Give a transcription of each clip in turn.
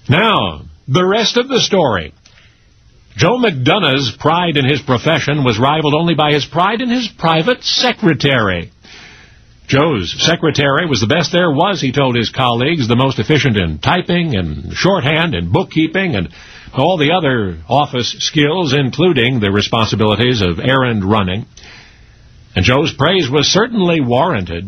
Now, the rest of the story. Joe McDonough's pride in his profession was rivaled only by his pride in his private secretary. Joe's secretary was the best there was, he told his colleagues, the most efficient in typing and shorthand and bookkeeping and all the other office skills, including the responsibilities of errand running. And Joe's praise was certainly warranted.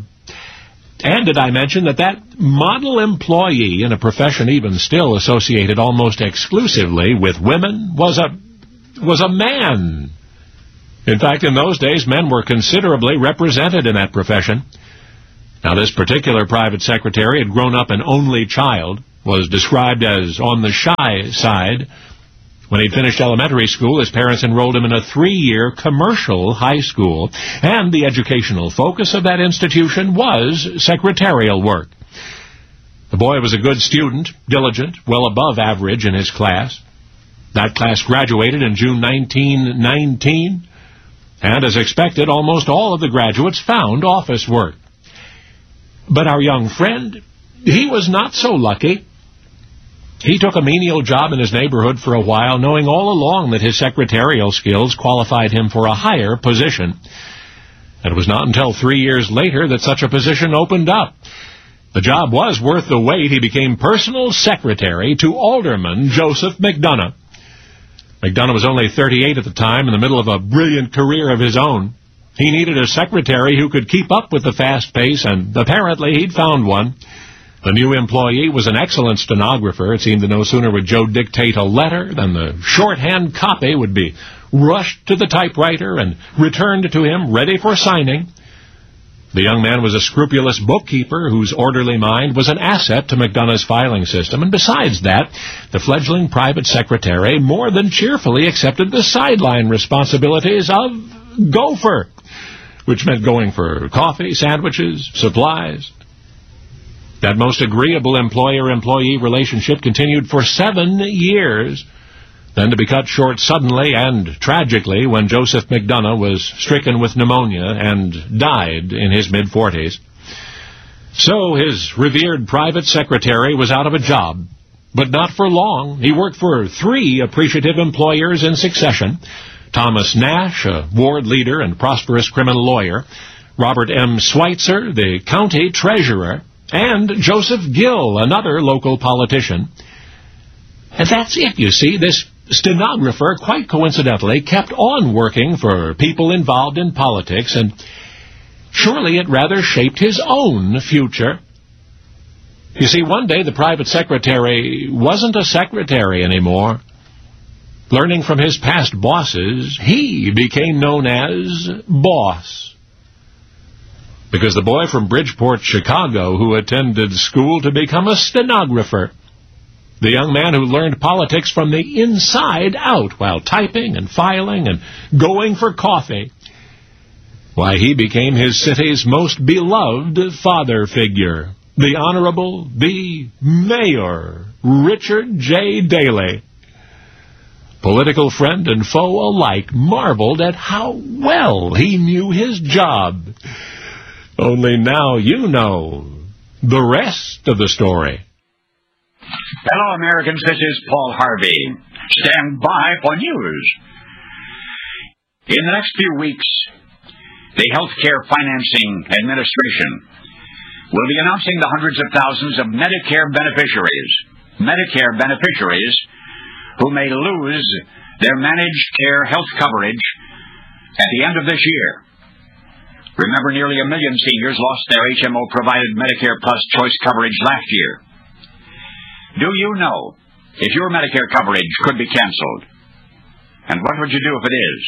And did I mention that model employee in a profession even still associated almost exclusively with women was a man. In fact, in those days, men were considerably represented in that profession. Now, this particular private secretary had grown up an only child, was described as on the shy side. When he'd finished elementary school, his parents enrolled him in a 3-year commercial high school, and the educational focus of that institution was secretarial work. The boy was a good student, diligent, well above average in his class. That class graduated in June 1919, and as expected, almost all of the graduates found office work. But our young friend, he was not so lucky. He took a menial job in his neighborhood for a while, knowing all along that his secretarial skills qualified him for a higher position. And it was not until 3 years later that such a position opened up. The job was worth the wait. He became personal secretary to Alderman Joseph McDonough. McDonough was only 38 at the time, in the middle of a brilliant career of his own. He needed a secretary who could keep up with the fast pace, and apparently he'd found one. The new employee was an excellent stenographer. It seemed that no sooner would Joe dictate a letter than the shorthand copy would be rushed to the typewriter and returned to him ready for signing. The young man was a scrupulous bookkeeper whose orderly mind was an asset to McDonough's filing system, and besides that, the fledgling private secretary more than cheerfully accepted the sideline responsibilities of gopher, which meant going for coffee, sandwiches, supplies. That most agreeable employer-employee relationship continued for 7 years, then to be cut short suddenly and tragically when Joseph McDonough was stricken with pneumonia and died in his mid-40s. So his revered private secretary was out of a job, but not for long. He worked for 3 appreciative employers in succession: Thomas Nash, a ward leader and prosperous criminal lawyer, Robert M. Schweitzer, the county treasurer, and Joseph Gill, another local politician. And that's it, you see. This stenographer, quite coincidentally, kept on working for people involved in politics, and surely it rather shaped his own future. You see, one day the private secretary wasn't a secretary anymore. Learning from his past bosses, he became known as Boss. Because the boy from Bridgeport, Chicago, who attended school to become a stenographer, the young man who learned politics from the inside out while typing and filing and going for coffee, why, he became his city's most beloved father figure, the Honorable, the Mayor, Richard J. Daley. Political friend and foe alike marveled at how well he knew his job. Only now you know the rest of the story. Hello, Americans. This is Paul Harvey. Stand by for news. In the next few weeks, the Healthcare Financing Administration will be announcing the hundreds of thousands of Medicare beneficiaries who may lose their managed care health coverage at the end of this year. Remember, nearly 1 million seniors lost their HMO-provided Medicare Plus choice coverage last year. Do you know if your Medicare coverage could be canceled? And what would you do if it is?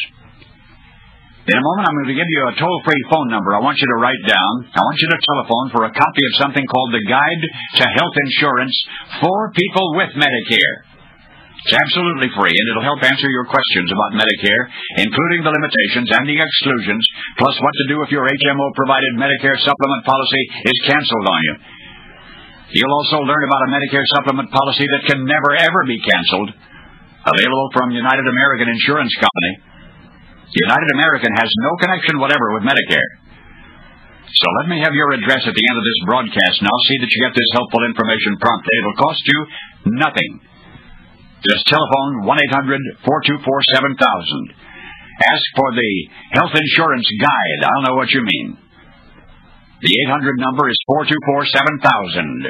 In a moment, I'm going to give you a toll-free phone number I want you to write down. I want you to telephone for a copy of something called the Guide to Health Insurance for People with Medicare. It's absolutely free, and it'll help answer your questions about Medicare, including the limitations and the exclusions, plus what to do if your HMO-provided Medicare supplement policy is canceled on you. You'll also learn about a Medicare supplement policy that can never, ever be canceled, available from United American Insurance Company. United American has no connection whatever with Medicare. So let me have your address at the end of this broadcast. Now see that you get this helpful information promptly. It'll cost you nothing. Just telephone 1-800-424-7000. Ask for the health insurance guide. I'll know what you mean. The 800 number is 424-7000.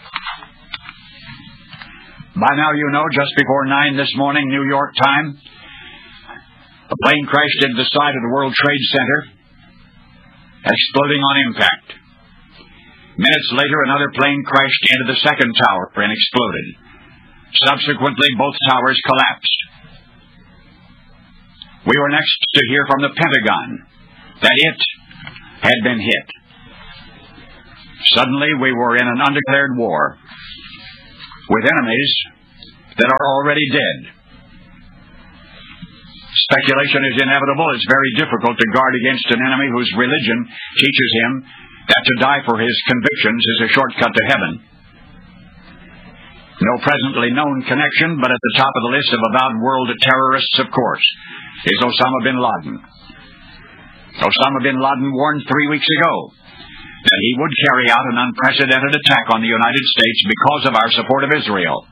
By now you know, just before 9 this morning, New York time, a plane crashed into the side of the World Trade Center, exploding on impact. Minutes later, another plane crashed into the second tower and exploded. Subsequently, both towers collapsed. We were next to hear from the Pentagon that it had been hit. Suddenly, we were in an undeclared war with enemies that are already dead. Speculation is inevitable. It's very difficult to guard against an enemy whose religion teaches him that to die for his convictions is a shortcut to heaven. No presently known connection, but at the top of the list of avowed world terrorists, of course, is Osama bin Laden. Osama bin Laden warned 3 weeks ago that he would carry out an unprecedented attack on the United States because of our support of Israel.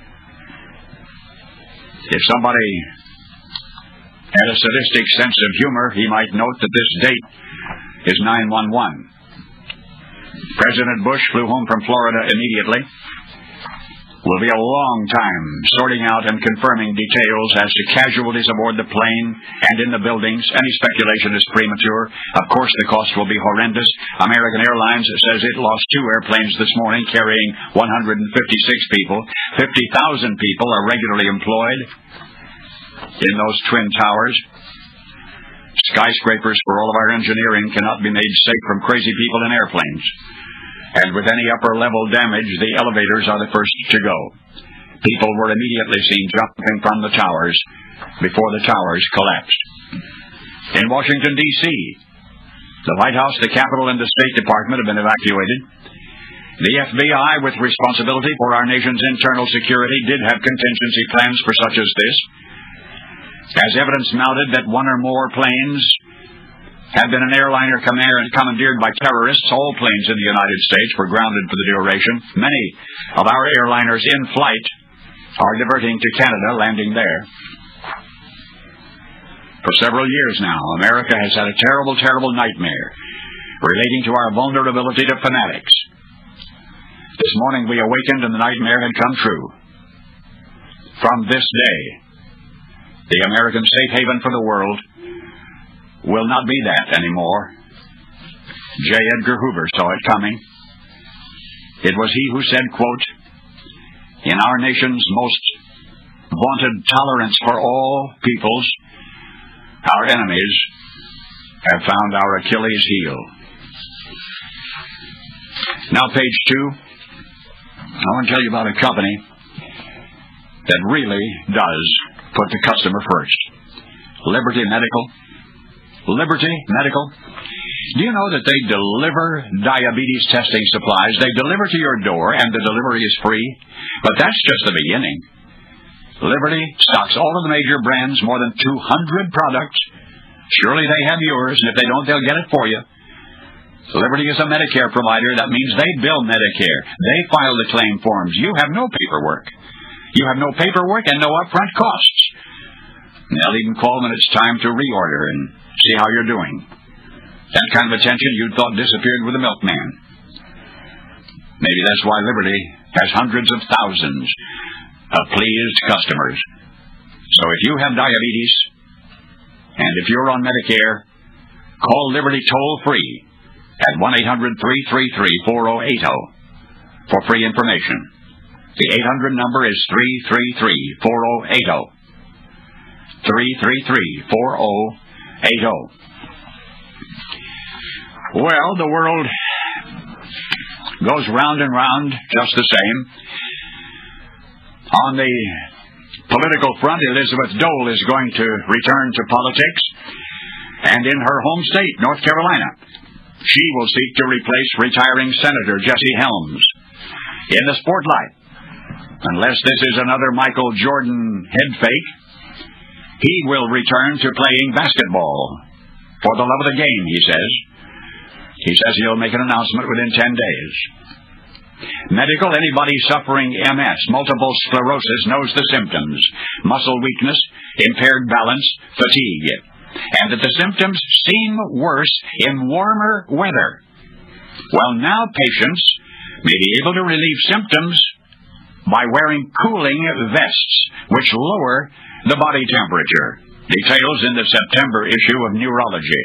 If somebody had a sadistic sense of humor, he might note that this date is 9/11. President Bush flew home from Florida immediately. Will be a long time sorting out and confirming details as to casualties aboard the plane and in the buildings. Any speculation is premature. Of course, the cost will be horrendous. American Airlines says it lost 2 airplanes this morning carrying 156 people. 50,000 people are regularly employed in those twin towers. Skyscrapers for all of our engineering cannot be made safe from crazy people in airplanes. And with any upper-level damage, the elevators are the first to go. People were immediately seen jumping from the towers before the towers collapsed. In Washington, D.C., the White House, the Capitol, and the State Department have been evacuated. The FBI, with responsibility for our nation's internal security, did have contingency plans for such as this. As evidence mounted that 1 or more planes had been an airliner commandeered by terrorists, all planes in the United States were grounded for the duration. Many of our airliners in flight are diverting to Canada, landing there. For several years now, America has had a terrible, terrible nightmare relating to our vulnerability to fanatics. This morning we awakened and the nightmare had come true. From this day, the American safe haven for the world will not be that anymore. J. Edgar Hoover saw it coming. It was he who said, quote, "In our nation's most vaunted tolerance for all peoples, our enemies have found our Achilles heel." Now, page 2. I want to tell you about a company that really does put the customer first. Liberty Medical. Liberty Medical. Do you know that they deliver diabetes testing supplies? They deliver to your door, and the delivery is free. But that's just the beginning. Liberty stocks all of the major brands, more than 200 products. Surely they have yours, and if they don't, they'll get it for you. Liberty is a Medicare provider. That means they bill Medicare. They file the claim forms. You have no paperwork. You have no paperwork and no upfront costs. And they'll even call when it's time to reorder and see how you're doing. That kind of attention you'd thought disappeared with the milkman. Maybe that's why Liberty has hundreds of thousands of pleased customers. So if you have diabetes, and if you're on Medicare, call Liberty toll-free at 1-800-333-4080 for free information. The 800 number is 333-4080. 333-4080. Well, the world goes round and round just the same. On the political front, Elizabeth Dole is going to return to politics, and in her home state, North Carolina, she will seek to replace retiring Senator Jesse Helms in the spotlight. Unless this is another Michael Jordan head fake, he will return to playing basketball for the love of the game, he says. He says he'll make an announcement within 10 days. Medical, anybody suffering MS, multiple sclerosis, knows the symptoms. Muscle weakness, impaired balance, fatigue. And that the symptoms seem worse in warmer weather. Well, now patients may be able to relieve symptoms by wearing cooling vests, which lower the body temperature. Details in the September issue of Neurology.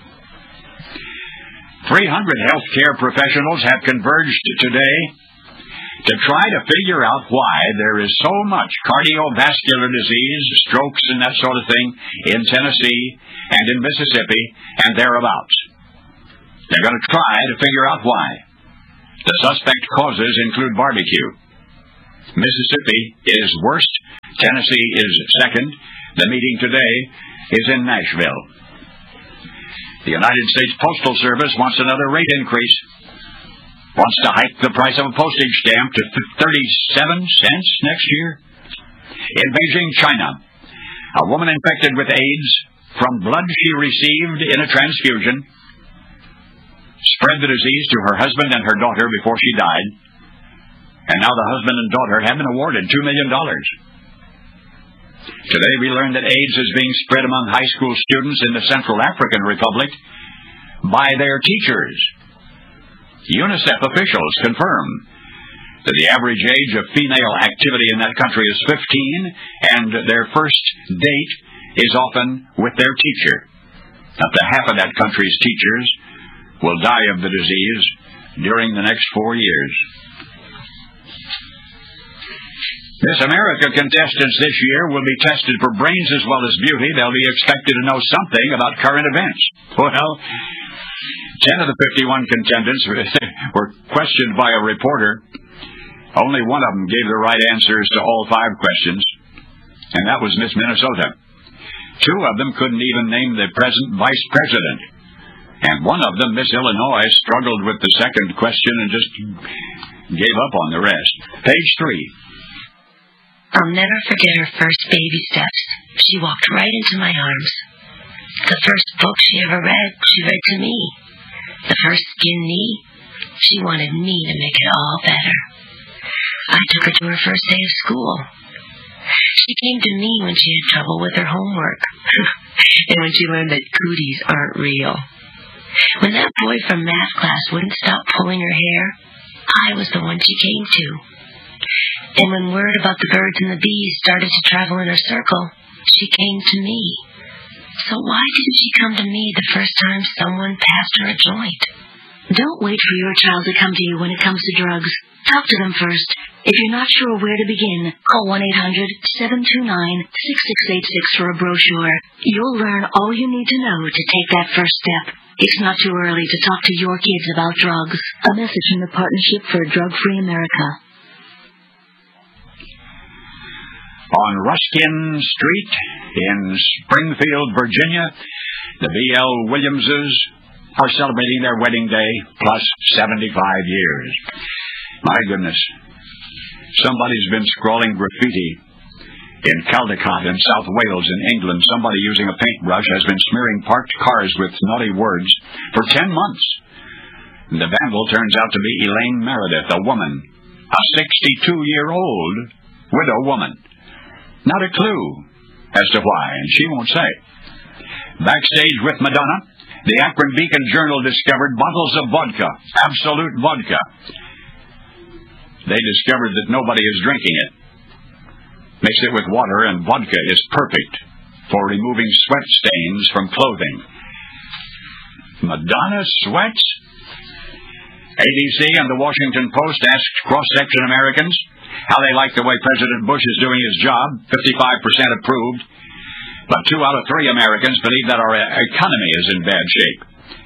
300 healthcare professionals have converged today to try to figure out why there is so much cardiovascular disease, strokes and that sort of thing in Tennessee and in Mississippi and thereabouts. They're going to try to figure out why. The suspect causes include barbecue. Mississippi is worst. Tennessee is second. The meeting today is in Nashville. The United States Postal Service wants another rate increase. Wants to hike the price of a postage stamp to 37 cents next year. In Beijing, China, a woman infected with AIDS from blood she received in a transfusion spread the disease to her husband and her daughter before she died. And now the husband and daughter have been awarded $2 million. Today we learned that AIDS is being spread among high school students in the Central African Republic by their teachers. UNICEF officials confirm that the average age of female activity in that country is 15, and their first date is often with their teacher. Up to half of that country's teachers will die of the disease during the next 4 years. Miss America contestants this year will be tested for brains as well as beauty. They'll be expected to know something about current events. Well, 10 of the 51 contendants were questioned by a reporter. Only one of them gave the right answers to all 5 questions, and that was Miss Minnesota. 2 of them couldn't even name the present vice president. And one of them, Miss Illinois, struggled with the second question and just gave up on the rest. Page 3. I'll never forget her first baby steps. She walked right into my arms. The first book she ever read, she read to me. The first skin knee, she wanted me to make it all better. I took her to her first day of school. She came to me when she had trouble with her homework, and when she learned that cooties aren't real. When that boy from math class wouldn't stop pulling her hair, I was the one she came to. And when word about the birds and the bees started to travel in her circle, she came to me. So why didn't she come to me the first time someone passed her a joint? Don't wait for your child to come to you when it comes to drugs. Talk to them first. If you're not sure where to begin, call 1-800-729-6686 for a brochure. You'll learn all you need to know to take that first step. It's not too early to talk to your kids about drugs. A message from the Partnership for a Drug-Free America. On Ruskin Street in Springfield, Virginia, the B.L. Williamses are celebrating their wedding day plus 75 years. My goodness. Somebody's been scrawling graffiti in Caldecott in South Wales in England. Somebody using a paintbrush has been smearing parked cars with naughty words for 10 months. And the vandal turns out to be Elaine Meredith, a woman, a 62-year-old widow woman. Not a clue as to why, and she won't say. Backstage with Madonna, the Akron Beacon-Journal discovered bottles of vodka, Absolute vodka. They discovered that nobody is drinking it. Mix it with water, and vodka is perfect for removing sweat stains from clothing. Madonna sweats? ABC and the Washington Post asked cross-section Americans how they like the way President Bush is doing his job. 55% approved. But 2 out of 3 Americans believe that our economy is in bad shape.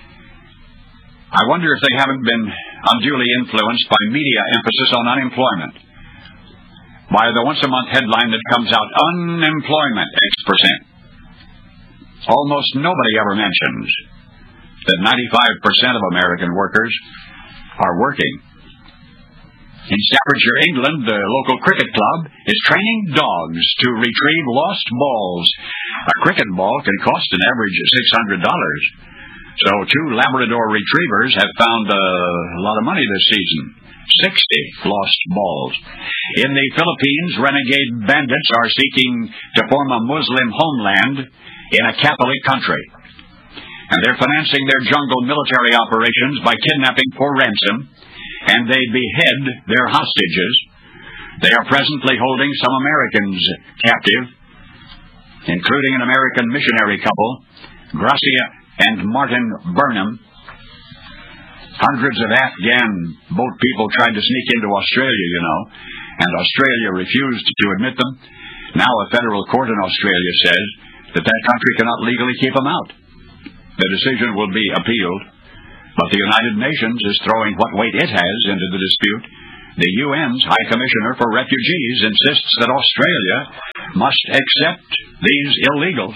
I wonder if they haven't been unduly influenced by media emphasis on unemployment. By the once-a-month headline that comes out, unemployment X%. Almost nobody ever mentions that 95% of American workers are working. In Staffordshire, England, the local cricket club is training dogs to retrieve lost balls. A cricket ball can cost an average $600. So 2 Labrador retrievers have found a lot of money this season. 60 lost balls. In the Philippines, renegade bandits are seeking to form a Muslim homeland in a Catholic country. And they're financing their jungle military operations by kidnapping for ransom, and they behead their hostages. They are presently holding some Americans captive, including an American missionary couple, Gracia and Martin Burnham. Hundreds of Afghan boat people tried to sneak into Australia, and Australia refused to admit them. Now a federal court in Australia says that country cannot legally keep them out. The decision will be appealed, but the United Nations is throwing what weight it has into the dispute. The UN's High Commissioner for Refugees insists that Australia must accept these illegals.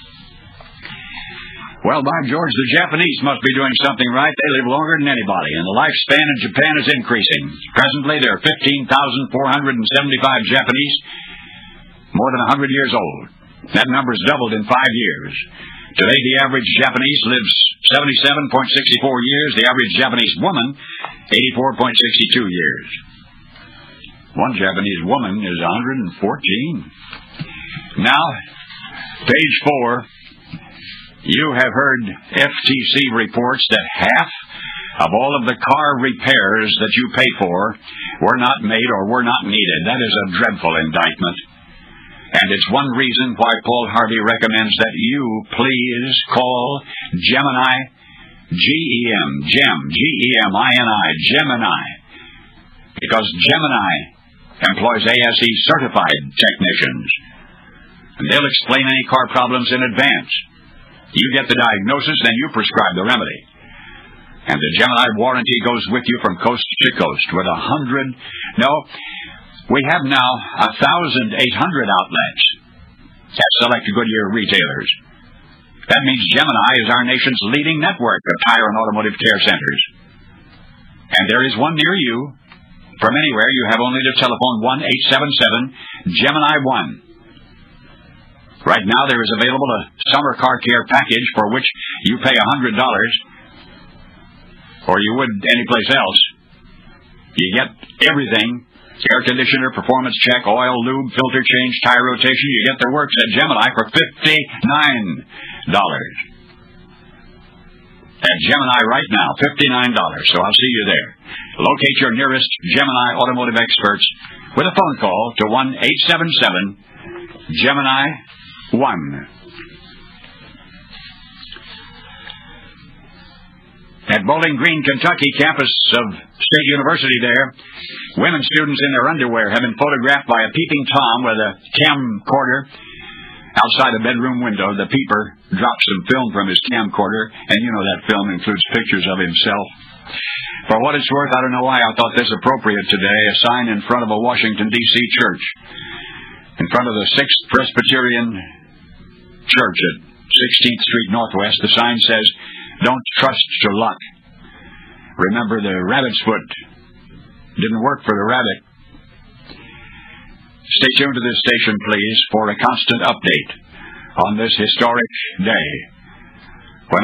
Well, by George, the Japanese must be doing something right. They live longer than anybody, and the lifespan in Japan is increasing. Presently, there are 15,475 Japanese more than 100 years old. That number's doubled in 5 years. Today, the average Japanese lives 77.64 years. The average Japanese woman, 84.62 years. One Japanese woman is 114. Now, page 4. You have heard FTC reports that half of all of the car repairs that you pay for were not made or were not needed. That is a dreadful indictment. And it's one reason why Paul Harvey recommends that you please call Gemini, G-E-M, G-E-M-I-N-I, Gemini. Because Gemini employs ASE certified technicians. And they'll explain any car problems in advance. You get the diagnosis, then you prescribe the remedy. And the Gemini warranty goes with you from coast to coast with 100. No, we have now 1,800 outlets at select Goodyear retailers. That means Gemini is our nation's leading network of tire and automotive care centers. And there is one near you. From anywhere, you have only to telephone 1-877-GEMINI-1. Right now, there is available a summer car care package for which you pay $100, or you would anyplace else. You get everything: air conditioner, performance check, oil, lube, filter change, tire rotation. You get the works at Gemini for $59. At Gemini right now, $59. So I'll see you there. Locate your nearest Gemini automotive experts with a phone call to 1-877-GEMINI-1. At Bowling Green, Kentucky, campus of State University there, women students in their underwear have been photographed by a peeping Tom with a camcorder outside a bedroom window. The peeper drops some film from his camcorder, and you know that film includes pictures of himself. For what it's worth, I don't know why I thought this appropriate today, a sign in front of a Washington, D.C. church, in front of the 6th Presbyterian Church at 16th Street Northwest. The sign says, "Don't trust your luck." Remember, the rabbit's foot didn't work for the rabbit. Stay tuned to this station, please, for a constant update on this historic day when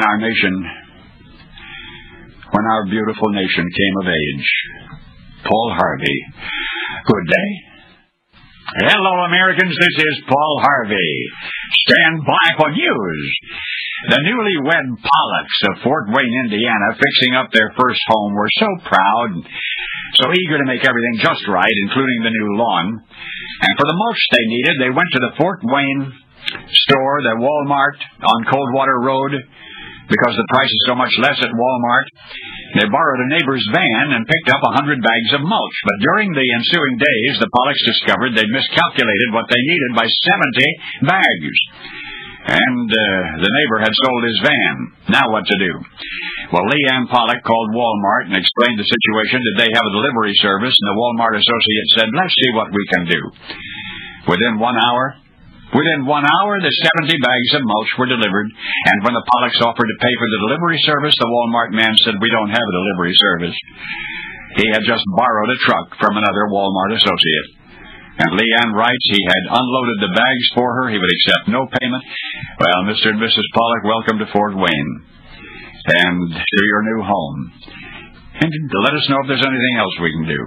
our beautiful nation came of age. Paul Harvey. Good day. Hello, Americans. This is Paul Harvey. Stand by for news. The newlywed Pollocks of Fort Wayne, Indiana, fixing up their first home, were so proud and so eager to make everything just right, including the new lawn. And for the mulch they needed, they went to the Fort Wayne store, the Walmart on Coldwater Road, because the price is so much less at Walmart. They borrowed a neighbor's van and picked up 100 bags of mulch. But during the ensuing days, the Pollocks discovered they'd miscalculated what they needed by 70 bags. And the neighbor had sold his van. Now what to do? Well, Leanne Pollock called Walmart and explained the situation. Did they have a delivery service? And the Walmart associate said, "Let's see what we can do." Within 1 hour, the 70 bags of mulch were delivered, and when the Pollocks offered to pay for the delivery service, the Walmart man said, "We don't have a delivery service." He had just borrowed a truck from another Walmart associate. And Leanne writes he had unloaded the bags for her. He would accept no payment. Well, Mr. and Mrs. Pollock, welcome to Fort Wayne. and to your new home. And let us know if there's anything else we can do.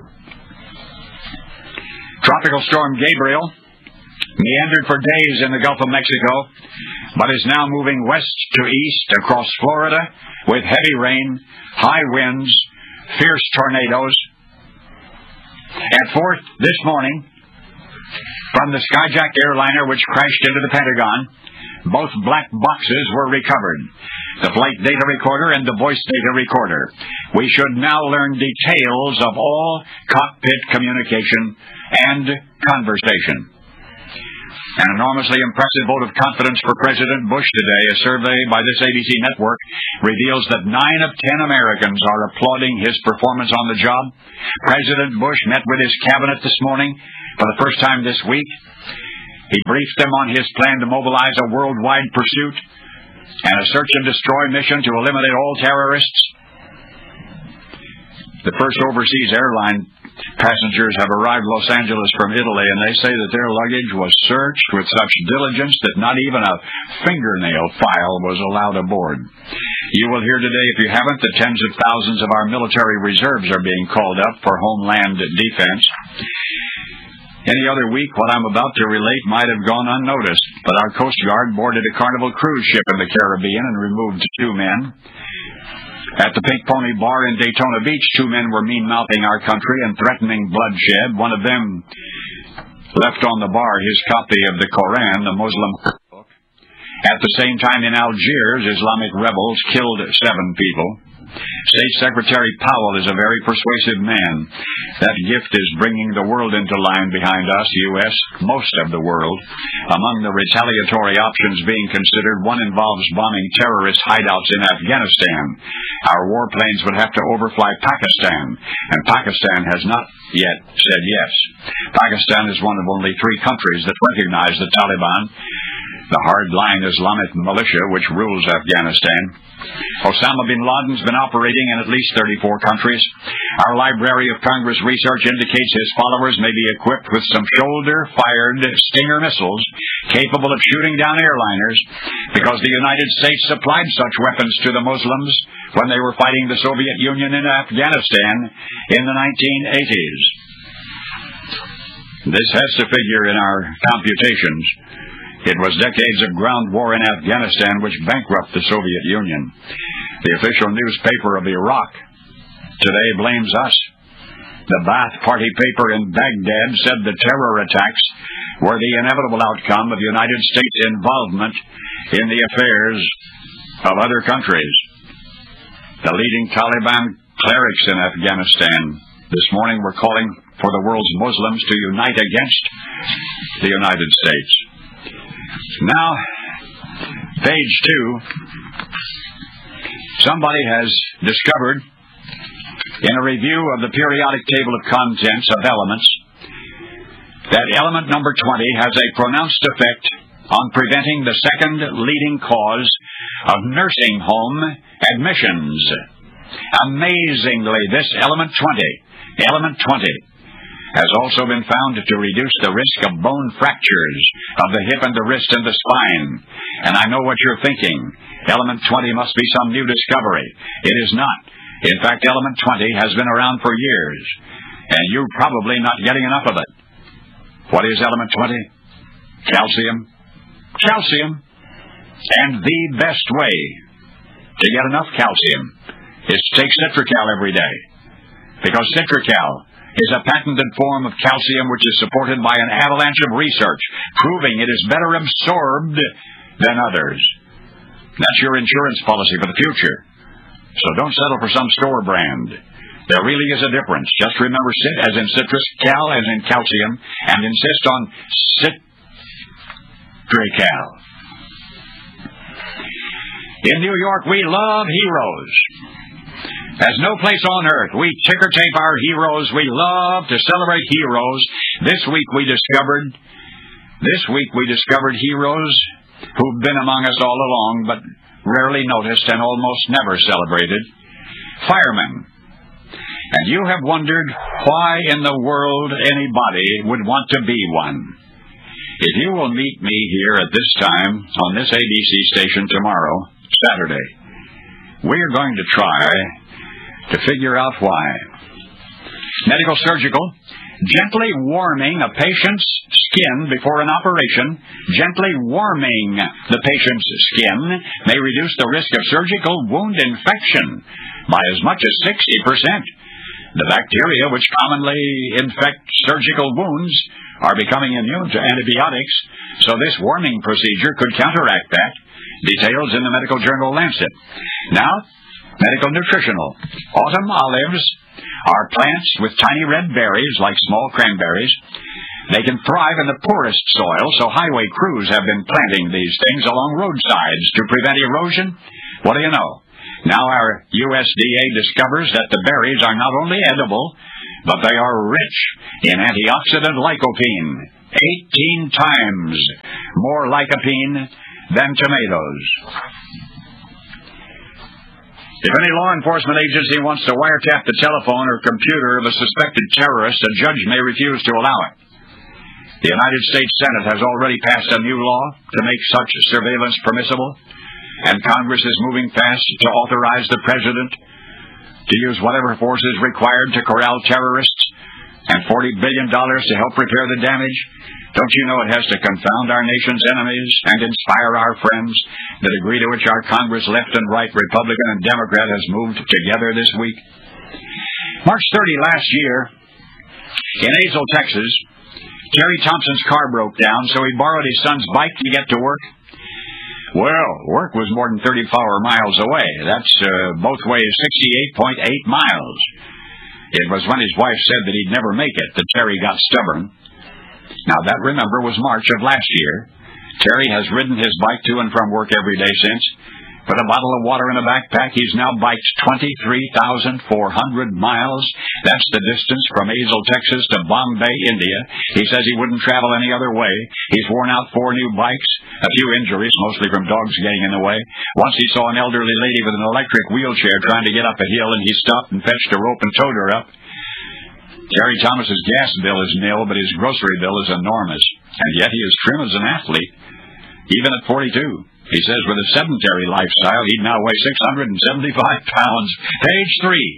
Tropical Storm Gabriel meandered for days in the Gulf of Mexico, but is now moving west to east across Florida with heavy rain, high winds, fierce tornadoes. At 4 this morning, from the Skyjack airliner which crashed into the Pentagon, both black boxes were recovered, the flight data recorder and the voice data recorder. We should now learn details of all cockpit communication and conversation. An enormously impressive vote of confidence for President Bush today. A survey by this ABC network reveals that 9 of 10 Americans are applauding his performance on the job. President Bush met with his cabinet this morning for the first time this week. He briefed them on his plan to mobilize a worldwide pursuit and a search and destroy mission to eliminate all terrorists. The first overseas airline passengers have arrived in Los Angeles from Italy, and they say that their luggage was searched with such diligence that not even a fingernail file was allowed aboard. You will hear today, if you haven't, that tens of thousands of our military reserves are being called up for homeland defense. Any other week, what I'm about to relate might have gone unnoticed, but our Coast Guard boarded a Carnival cruise ship in the Caribbean and removed 2 men. At the Pink Pony Bar in Daytona Beach, 2 men were mean-mouthing our country and threatening bloodshed. One of them left on the bar his copy of the Koran, the Muslim book. At the same time in Algiers, Islamic rebels killed 7 people. State Secretary Powell is a very persuasive man. That gift is bringing the world into line behind us, U.S., most of the world. Among the retaliatory options being considered, one involves bombing terrorist hideouts in Afghanistan. Our warplanes would have to overfly Pakistan, and Pakistan has not yet said yes. Pakistan is one of only 3 countries that recognize the Taliban, the hard-line Islamic militia which rules Afghanistan. Osama bin Laden's been operating in at least 34 countries. Our Library of Congress research indicates his followers may be equipped with some shoulder-fired Stinger missiles capable of shooting down airliners because the United States supplied such weapons to the Muslims when they were fighting the Soviet Union in Afghanistan in the 1980s. This has to figure in our computations. It was decades of ground war in Afghanistan which bankrupted the Soviet Union. The official newspaper of Iraq today blames us. The Ba'ath Party paper in Baghdad said the terror attacks were the inevitable outcome of United States involvement in the affairs of other countries. The leading Taliban clerics in Afghanistan this morning were calling for the world's Muslims to unite against the United States. Now, page 2, somebody has discovered in a review of the periodic table of contents of elements that element number 20 has a pronounced effect on preventing the second leading cause of nursing home admissions. Amazingly, this element 20, has also been found to reduce the risk of bone fractures of the hip and the wrist and the spine. And I know what you're thinking. Element 20 must be some new discovery. It is not. In fact, element 20 has been around for years, and you're probably not getting enough of it. What is element 20? Calcium. Calcium. And the best way to get enough calcium is to take Citracal every day. Because Citracal is a patented form of calcium which is supported by an avalanche of research, proving it is better absorbed than others. That's your insurance policy for the future. So don't settle for some store brand. There really is a difference. Just remember cit as in citrus, cal as in calcium, and insist on Citracal. In New York, we love heroes. As no place on earth, we ticker tape our heroes. We love to celebrate heroes. This week we discovered heroes who've been among us all along, but rarely noticed and almost never celebrated. Firemen. And you have wondered why in the world anybody would want to be one. If you will meet me here at this time on this ABC station tomorrow, Saturday, we're going to try to figure out why. Medical surgical, gently warming a patient's skin before an operation, gently warming the patient's skin may reduce the risk of surgical wound infection by as much as 60%. The bacteria which commonly infect surgical wounds are becoming immune to antibiotics, so this warming procedure could counteract that. Details in the medical journal Lancet. Now, medical nutritional. Autumn olives are plants with tiny red berries like small cranberries. They can thrive in the poorest soil, so highway crews have been planting these things along roadsides to prevent erosion. What do you know? Now our USDA discovers that the berries are not only edible, but they are rich in antioxidant lycopene, 18 times more lycopene than tomatoes. If any law enforcement agency wants to wiretap the telephone or computer of a suspected terrorist, a judge may refuse to allow it. The United States Senate has already passed a new law to make such surveillance permissible, and Congress is moving fast to authorize the President to use whatever force is required to corral terrorists, and $40 billion to help repair the damage. Don't you know it has to confound our nation's enemies and inspire our friends? The degree to which our Congress, left and right, Republican and Democrat, has moved together this week. March 30 last year, in Azle, Texas, Terry Thompson's car broke down, so he borrowed his son's bike to get to work. Well, work was more than 34 miles away. That's both ways 68.8 miles. It was when his wife said that he'd never make it that Terry got stubborn. Now, that, remember, was March of last year. Terry has ridden his bike to and from work every day since. With a bottle of water in a backpack, he's now biked 23,400 miles. That's the distance from Azle, Texas to Bombay, India. He says he wouldn't travel any other way. He's worn out 4 new bikes, a few injuries, mostly from dogs getting in the way. Once he saw an elderly lady with an electric wheelchair trying to get up a hill, and he stopped and fetched a rope and towed her up. Terry Thomas's gas bill is nil, but his grocery bill is enormous. And yet he is trim as an athlete, even at 42. He says with a sedentary lifestyle, he'd now weigh 675 pounds. Page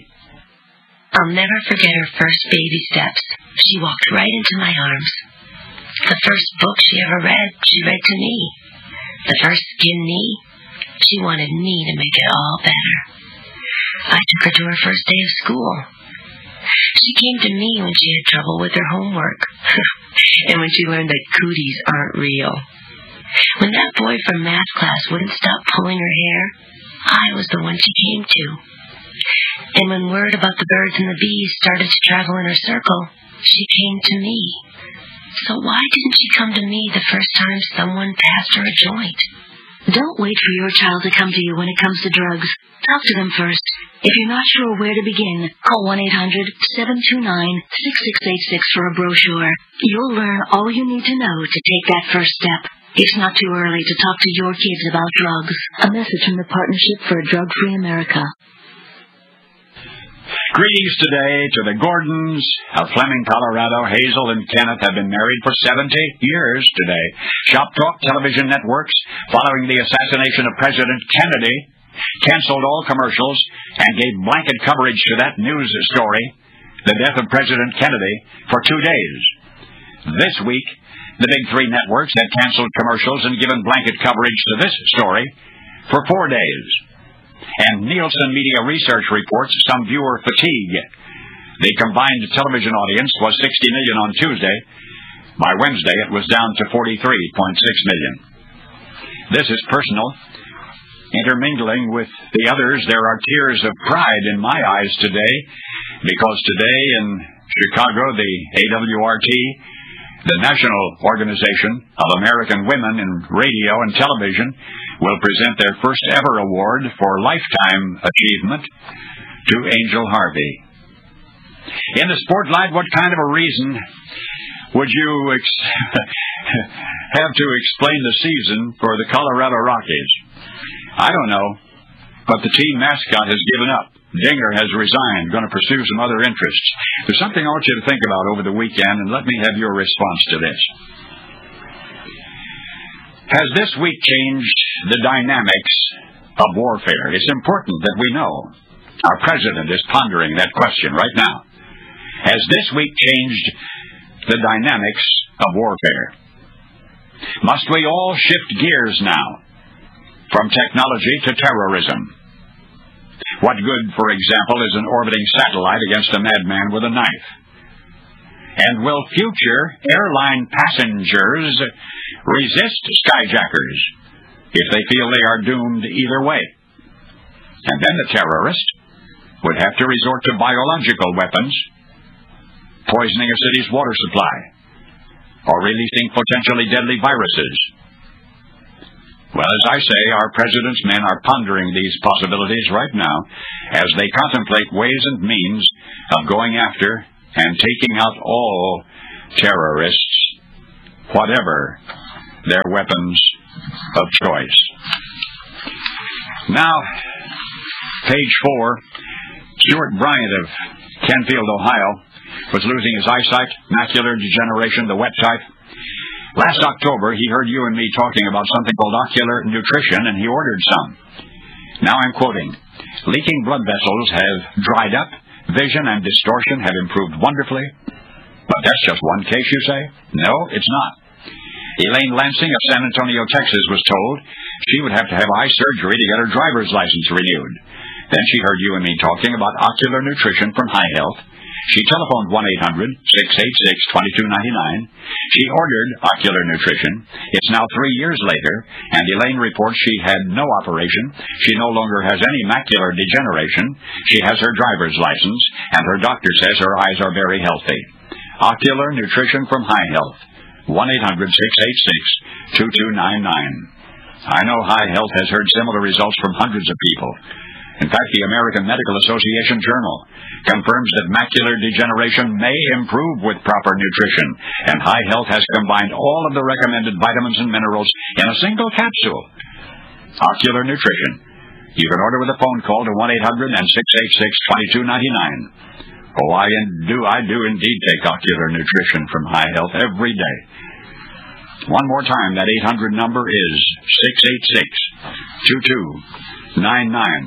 3. I'll never forget her first baby steps. She walked right into my arms. The first book she ever read, she read to me. The first skin knee, she wanted me to make it all better. I took her to her first day of school. She came to me when she had trouble with her homework, and when she learned that cooties aren't real. When that boy from math class wouldn't stop pulling her hair, I was the one she came to. And when word about the birds and the bees started to travel in her circle, she came to me. So why didn't she come to me the first time someone passed her a joint? Don't wait for your child to come to you when it comes to drugs. Talk to them first. If you're not sure where to begin, call 1-800-729-6686 for a brochure. You'll learn all you need to know to take that first step. It's not too early to talk to your kids about drugs. A message from the Partnership for a Drug-Free America. Greetings today to the Gordons of Fleming, Colorado. Hazel and Kenneth have been married for 70 years today. Shop Talk television networks, following the assassination of President Kennedy, canceled all commercials and gave blanket coverage to that news story, the death of President Kennedy, for 2 days. This week, the big 3 networks had canceled commercials and given blanket coverage to this story for 4 days. And Nielsen Media Research reports some viewer fatigue. The combined television audience was 60 million on Tuesday. By Wednesday, it was down to 43.6 million. This is personal. Intermingling with the others, there are tears of pride in my eyes today, because today in Chicago, the AWRT, the National Organization of American Women in Radio and Television, will present their first ever award for lifetime achievement to Angel Harvey. In the Spotlight, what kind of a reason would you have to explain the season for the Colorado Rockies? I don't know, but the team mascot has given up. Dinger has resigned, going to pursue some other interests. There's something I want you to think about over the weekend, and let me have your response to this. Has this week changed the dynamics of warfare? It's important that we know. Our president is pondering that question right now. Has this week changed the dynamics of warfare? Must we all shift gears now from technology to terrorism? What good, for example, is an orbiting satellite against a madman with a knife? And will future airline passengers resist skyjackers if they feel they are doomed either way? And then the terrorist would have to resort to biological weapons, poisoning a city's water supply, or releasing potentially deadly viruses. Well, as I say, our president's men are pondering these possibilities right now as they contemplate ways and means of going after and taking out all terrorists, whatever their weapons of choice. Now, page 4, Stuart Bryant of Kenfield, Ohio, was losing his eyesight, macular degeneration, the wet type. Last October, he heard you and me talking about something called ocular nutrition, and he ordered some. Now I'm quoting, "Leaking blood vessels have dried up, vision and distortion have improved wonderfully." But that's just one case, you say? No, it's not. Elaine Lansing of San Antonio, Texas, was told she would have to have eye surgery to get her driver's license renewed. Then she heard you and me talking about ocular nutrition from High Health. She telephoned 1-800-686-2299. She ordered ocular nutrition. It's now 3 years later, and Elaine reports she had no operation. She no longer has any macular degeneration. She has her driver's license, and her doctor says her eyes are very healthy. Ocular nutrition from High Health. 1-800-686-2299. I know High Health has heard similar results from hundreds of people. In fact, the American Medical Association Journal confirms that macular degeneration may improve with proper nutrition, and High Health has combined all of the recommended vitamins and minerals in a single capsule. Ocular nutrition. You can order with a phone call to 1-800-686-2299. Oh, I do indeed take ocular nutrition from High Health every day. One more time, that 800 number is 686-2299.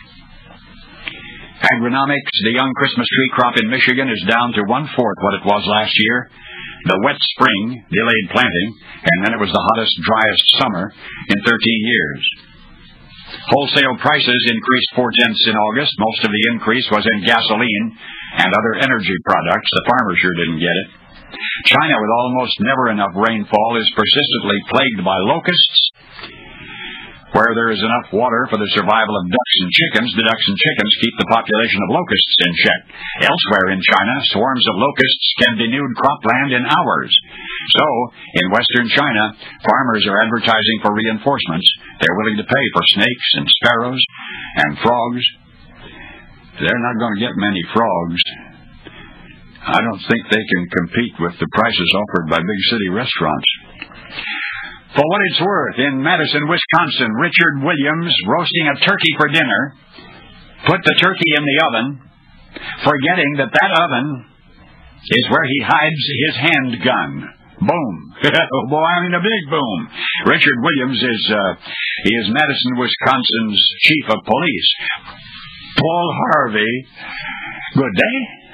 Agronomics, the young Christmas tree crop in Michigan is down to 1/4 what it was last year. The wet spring delayed planting, and then it was the hottest, driest summer in 13 years. Wholesale prices increased 4/10 in August. Most of the increase was in gasoline and other energy products. The farmers sure didn't get it. China, with almost never enough rainfall, is persistently plagued by locusts. Where there is enough water for the survival of ducks and chickens, the ducks and chickens keep the population of locusts in check. Elsewhere in China, swarms of locusts can denude cropland in hours. So, in western China, farmers are advertising for reinforcements. They're willing to pay for snakes and sparrows and frogs. They're not going to get many frogs. I don't think they can compete with the prices offered by big city restaurants. For what it's worth, in Madison, Wisconsin, Richard Williams, roasting a turkey for dinner, put the turkey in the oven, forgetting that oven is where he hides his handgun. Boom. Oh boy, I mean a big boom. Richard Williams is Madison, Wisconsin's chief of police. Paul Harvey, good day.